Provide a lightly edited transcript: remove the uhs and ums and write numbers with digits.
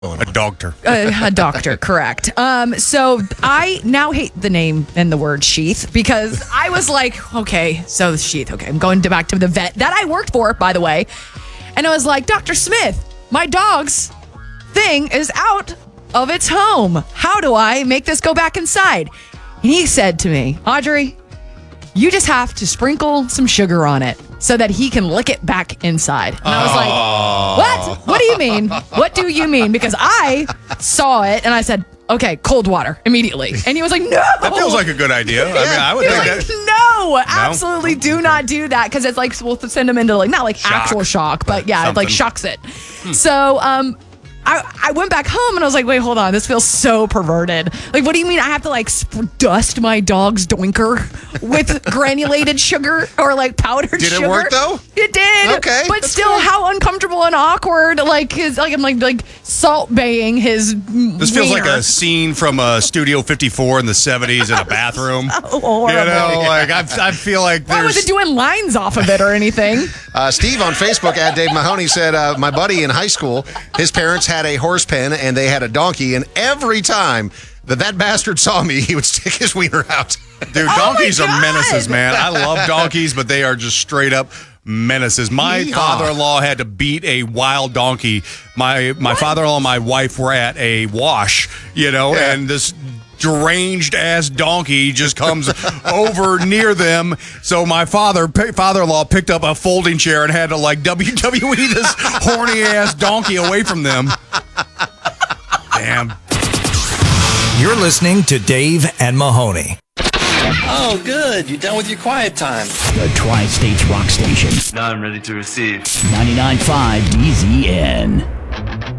A doctor. A doctor, correct. So I now hate the name and the word sheath because I was like, okay, so sheath. Okay, I'm going back to the vet that I worked for, by the way. And I was like, Dr. Smith, my dog's thing is out of its home. How do I make this go back inside? And he said to me, Audrey, you just have to sprinkle some sugar on it so that he can lick it back inside. And I was like, what? What do you mean? What do you mean? Because I saw it and I said, okay, cold water immediately. And he was like, no. That feels like a good idea. I mean, I would think that. No, absolutely do not do that because it's like, we'll send him into like, not like actual shock, but yeah, it like shocks it. So, I went back home and I was like, wait, hold on. This feels so perverted. Like, what do you mean I have to like dust my dog's doinker with granulated sugar or like powdered sugar? Did it work though? It did. Okay. But still, how uncomfortable and awkward. Like, I'm like salt baying his This feels like wiener. a scene from Studio 54 in the 70s in a bathroom. horrible. You know, like I feel like Why was it doing lines off of it or anything? Steve on Facebook at Dave Mahoney said, my buddy in high school, his parents had a horse pen and they had a donkey, and every time that bastard saw me, he would stick his wiener out. Dude, donkeys are menaces, man. I love donkeys, but they are just straight up menaces. My father-in-law had to beat a wild donkey. My father-in-law and my wife were at a wash, and this deranged ass donkey just comes over near them. So my father-in-law picked up a folding chair and had to like WWE this horny ass donkey away from them. Damn. You're listening to Dave and Mahoney. Oh, good. You done with your quiet time. The Tri-States Rock Station. Now I'm ready to receive. 99.5 DZN.